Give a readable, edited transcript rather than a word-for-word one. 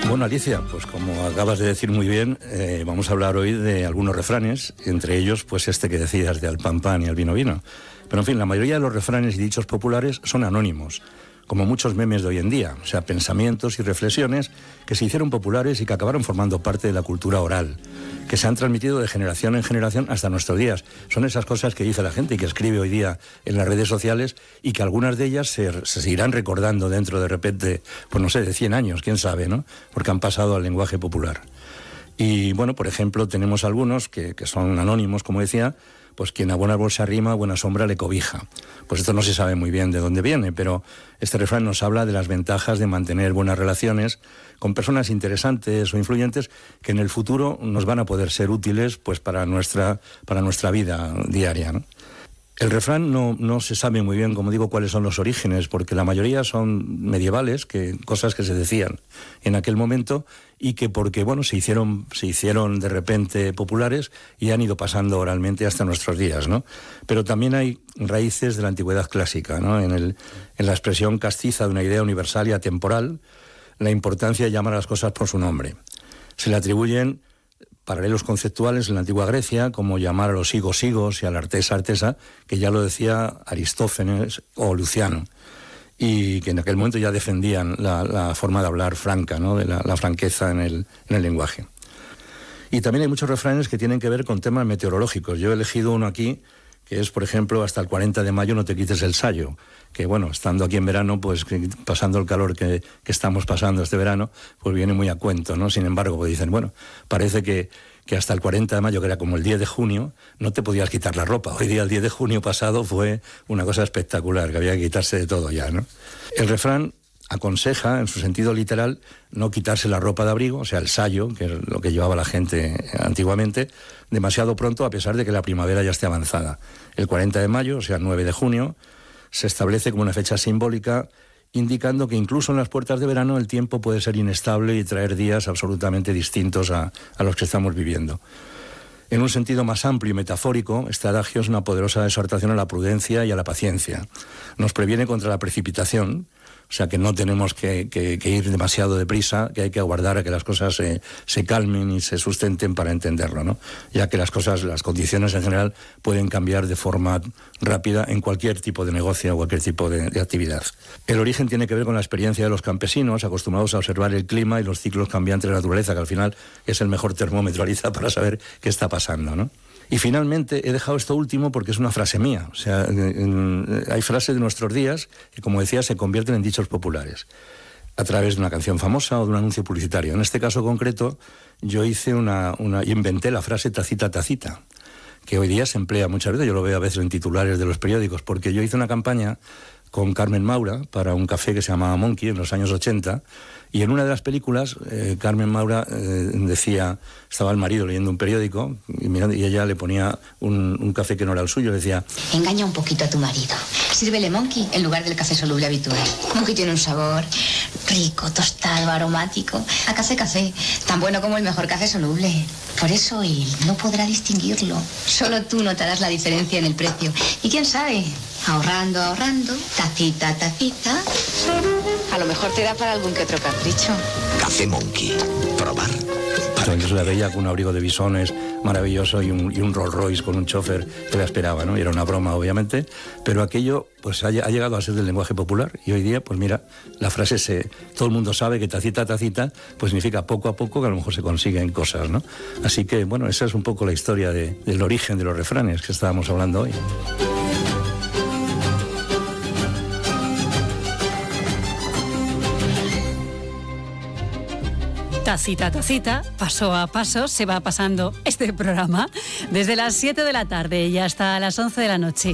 Bueno, Alicia, pues como acabas de decir muy bien, vamos a hablar hoy de algunos refranes, entre ellos pues este que decías de al pan pan y al vino vino. Pero en fin, la mayoría de los refranes y dichos populares son anónimos, como muchos memes de hoy en día, o sea, pensamientos y reflexiones que se hicieron populares y que acabaron formando parte de la cultura oral, que se han transmitido de generación en generación hasta nuestros días. Son esas cosas que dice la gente y que escribe hoy día en las redes sociales y que algunas de ellas se seguirán recordando dentro de repente, pues no sé, de 100 años, quién sabe, ¿no? Porque han pasado al lenguaje popular. Y bueno, por ejemplo, tenemos algunos que son anónimos, como decía, pues quien a buen árbol se arrima, a buena sombra le cobija. Pues esto no se sabe muy bien de dónde viene, pero este refrán nos habla de las ventajas de mantener buenas relaciones con personas interesantes o influyentes que en el futuro nos van a poder ser útiles pues para nuestra vida diaria, ¿no? El refrán no se sabe muy bien, como digo, cuáles son los orígenes, porque la mayoría son medievales, cosas que se decían en aquel momento y que porque bueno se hicieron de repente populares y han ido pasando oralmente hasta nuestros días, ¿no? Pero también hay raíces de la antigüedad clásica, ¿no? En la expresión castiza de una idea universal y atemporal, la importancia de llamar a las cosas por su nombre. Se le atribuyen paralelos conceptuales en la antigua Grecia, como llamar a los higos higos y a la artesa artesa, que ya lo decía Aristófanes o Luciano, y que en aquel momento ya defendían la forma de hablar franca, ¿no? De la franqueza en el lenguaje. Y también hay muchos refranes que tienen que ver con temas meteorológicos. Yo he elegido uno aquí, que es, por ejemplo, hasta el 40 de mayo no te quites el sayo, que bueno, estando aquí en verano, pues pasando el calor que estamos pasando este verano, pues viene muy a cuento, ¿no? Sin embargo, pues dicen, bueno, parece que hasta el 40 de mayo, que era como el 10 de junio, no te podías quitar la ropa. Hoy día, el 10 de junio pasado, fue una cosa espectacular, que había que quitarse de todo ya, ¿no? El refrán aconseja, en su sentido literal, no quitarse la ropa de abrigo, o sea, el sayo, que es lo que llevaba la gente antiguamente, demasiado pronto, a pesar de que la primavera ya esté avanzada. El 40 de mayo, o sea, el 9 de junio, se establece como una fecha simbólica, indicando que incluso en las puertas de verano el tiempo puede ser inestable y traer días absolutamente distintos a los que estamos viviendo. En un sentido más amplio y metafórico, este adagio es una poderosa exhortación a la prudencia y a la paciencia. Nos previene contra la precipitación, o sea que no tenemos que ir demasiado deprisa, que hay que aguardar a que las cosas se calmen y se sustenten para entenderlo, ¿no? Ya que las condiciones en general pueden cambiar de forma rápida en cualquier tipo de negocio o cualquier tipo de actividad. El origen tiene que ver con la experiencia de los campesinos, acostumbrados a observar el clima y los ciclos cambiantes de la naturaleza, que al final es el mejor termómetro para saber qué está pasando, ¿no? Y finalmente he dejado esto último porque es una frase mía. O sea, hay frases de nuestros días que, como decía, se convierten en dichos populares a través de una canción famosa o de un anuncio publicitario. En este caso concreto, yo hice inventé la frase tacita, tacita, que hoy día se emplea muchas veces. Yo lo veo a veces en titulares de los periódicos, porque yo hice una campaña con Carmen Maura para un café que se llamaba Monkey en los años 80, y en una de las películas Carmen Maura decía, estaba el marido leyendo un periódico y ella le ponía un café que no era el suyo, le decía: engaña un poquito a tu marido, sírvele Monkey en lugar del café soluble habitual. Monkey tiene un sabor rico, tostado, aromático, a café, tan bueno como el mejor café soluble. Por eso él no podrá distinguirlo. Solo tú notarás la diferencia en el precio. Y quién sabe, ahorrando, tacita, tacita, a lo mejor te da para algún que otro capricho. Café Monkey. Probar. Entonces la veía con un abrigo de bisones maravilloso y un Rolls Royce con un chofer que la esperaba, ¿no? Y era una broma, obviamente, pero aquello pues ha llegado a ser del lenguaje popular y hoy día, pues mira, la frase todo el mundo sabe que tacita, tacita, pues significa poco a poco que a lo mejor se consiguen cosas, ¿no? Así que, bueno, esa es un poco la historia del origen de los refranes que estábamos hablando hoy. Tacita, tacita, paso a paso se va pasando este programa desde las 7 de la tarde y hasta las 11 de la noche.